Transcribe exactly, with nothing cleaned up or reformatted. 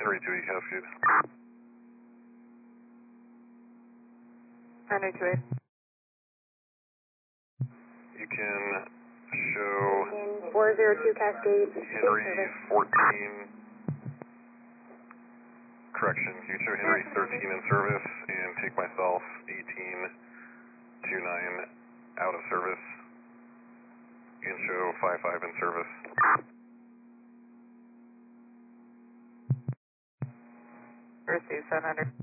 Henry two eight Cascade. Henry two eight. You can show In four zero two Cascade. Henry fourteen, correction, you can show Henry thirteen in service and take myself eighteen two nine out of service and show five five in service. Receive seven hundred.